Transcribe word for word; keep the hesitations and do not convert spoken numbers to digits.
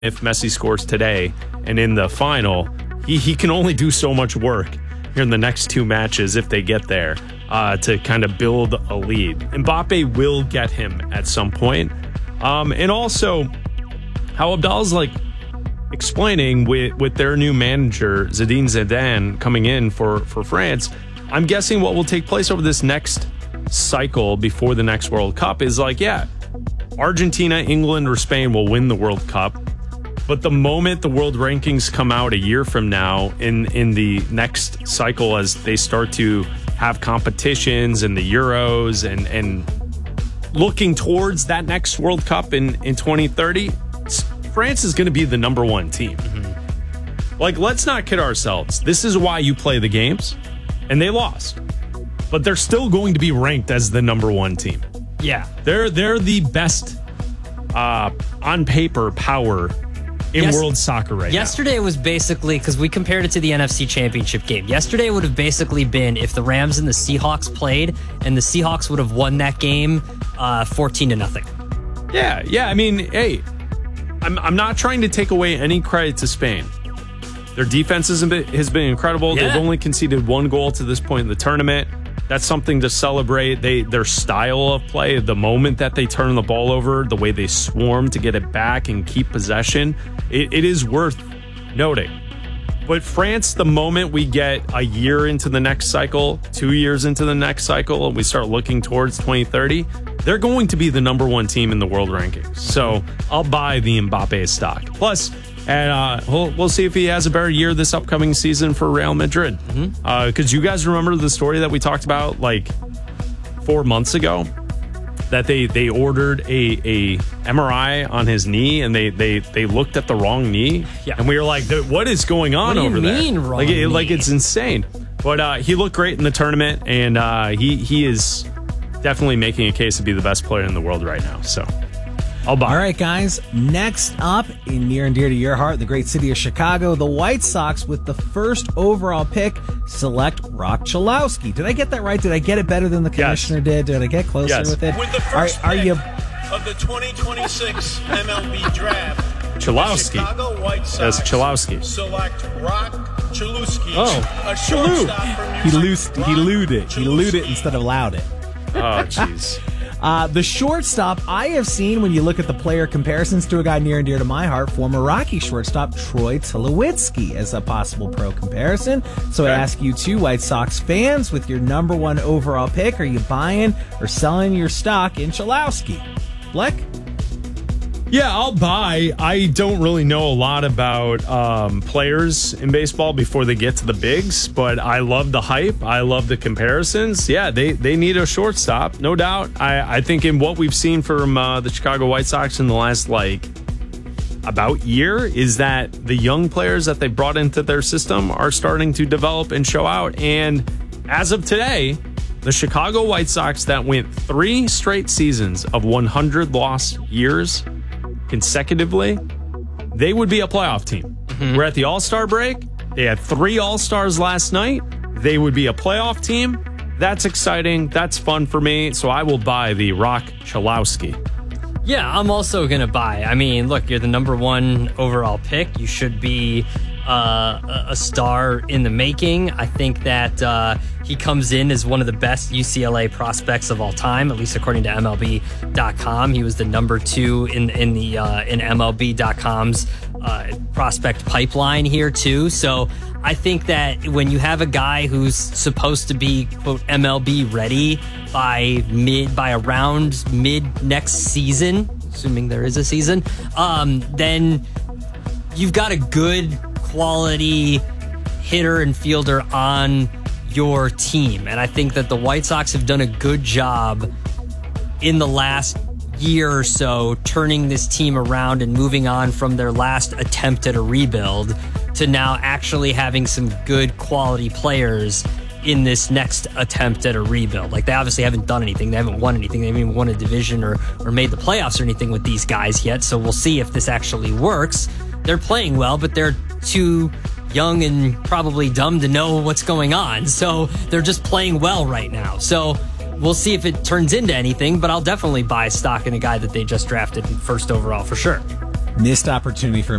if Messi scores today and in the final, he, he can only do so much work here in the next two matches if they get there uh, to kind of build a lead. Mbappe will get him at some point. Um, and also, how Abdallah's like explaining with, with their new manager, Zinedine Zidane, coming in for, for France, I'm guessing what will take place over this next cycle before the next World Cup is like, yeah, Argentina, England, or Spain will win the World Cup. But the moment the world rankings come out a year from now in, in the next cycle, as they start to have competitions and the Euros and, and looking towards that next World Cup in, in twenty thirty, France is going to be the number one team. Mm-hmm. Like, let's not kid ourselves. This is why you play the games, and they lost. But they're still going to be ranked as the number one team. Yeah. They're, they're the best uh, on paper power in yes, world soccer right yesterday now. Yesterday was basically, because we compared it to the N F C Championship game. Yesterday would have basically been if the Rams and the Seahawks played, and the Seahawks would have won that game uh, fourteen to nothing. Yeah, yeah. I mean, hey, I'm I'm not trying to take away any credit to Spain. Their defense has been, has been incredible. Yeah. They've only conceded one goal to this point in the tournament. That's something to celebrate. They their style of play, the moment that they turn the ball over, the way they swarm to get it back and keep possession, it, it is worth noting. But France, the moment we get a year into the next cycle, two years into the next cycle, and we start looking towards twenty thirty, they're going to be the number one team in the world rankings. So I'll buy the Mbappe stock. Plus, and uh, we'll, we'll see if he has a better year this upcoming season for Real Madrid. Because mm-hmm. uh, you guys remember the story that we talked about like four months ago? That they, they ordered a, a M R I on his knee, and they, they, they looked at the wrong knee. Yeah. And we were like, what is going on what do over you there? Mean wrong like, knee? It, like it's insane. But uh, he looked great in the tournament, and uh, he, he is definitely making a case to be the best player in the world right now. So I'll buy. All right, guys. Next up, in near and dear to your heart, the great city of Chicago, the White Sox, with the first overall pick, select Rock Chalowski. Did I get that right? Did I get it better than the commissioner yes. did? Did I get closer yes. with it? With the first are, are pick you... of the twenty twenty-six M L B draft, Chalowski. Chicago White Sox That's Chalowski. Select Rock Chalowski. Oh, a shortstop from New He York. loosed, he lewd it. He lewd it instead of loud it. Oh, jeez. Uh, the shortstop I have seen when you look at the player comparisons to a guy near and dear to my heart, former Rocky shortstop Troy Tulowitzki as a possible pro comparison. So okay. I ask you two White Sox fans, with your number one overall pick, are you buying or selling your stock in Chalowski? Bleck? Yeah, I'll buy. I don't really know a lot about um, players in baseball before they get to the bigs, but I love the hype. I love the comparisons. Yeah, they, they need a shortstop, no doubt. I, I think in what we've seen from uh, the Chicago White Sox in the last, like, about year is that the young players that they brought into their system are starting to develop and show out. And as of today, the Chicago White Sox that went three straight seasons of one hundred lost years consecutively, they would be a playoff team. Mm-hmm. We're at the All-Star break. They had three All-Stars last night. They would be a playoff team. That's exciting. That's fun for me. So I will buy the Rock Chalowski. Yeah, I'm also going to buy. I mean, look, you're the number one overall pick. You should be uh, a star in the making. I think that uh, he comes in as one of the best U C L A prospects of all time, at least according to M L B dot com. He was the number two in in the uh, in M L B dot com's uh, prospect pipeline here too. So I think that when you have a guy who's supposed to be quote M L B ready by mid by around mid next season, assuming there is a season, um, then you've got a good quality hitter and fielder on your team. And I think that the White Sox have done a good job in the last year or so turning this team around and moving on from their last attempt at a rebuild to now actually having some good quality players in this next attempt at a rebuild. Like, they obviously haven't done anything. They haven't won anything. They haven't even won a division or, or made the playoffs or anything with these guys yet. So we'll see if this actually works. They're playing well, but they're too young and probably dumb to know what's going on. So they're just playing well right now. So we'll see if it turns into anything, but I'll definitely buy stock in a guy that they just drafted first overall for sure. Missed opportunity for